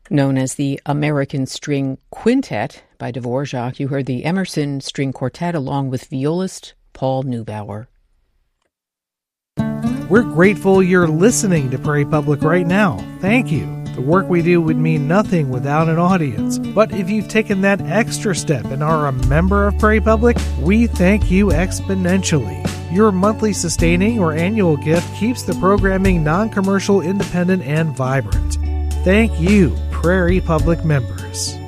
Known as the American String Quintet by Dvorak, you heard the Emerson String Quartet along with violist Paul Neubauer. We're grateful you're listening to Prairie Public right now. Thank you. The work we do would mean nothing without an audience. But if you've taken that extra step and are a member of Prairie Public, we thank you exponentially. Your monthly sustaining or annual gift keeps the programming non-commercial, independent, and vibrant. Thank you, Prairie Public members.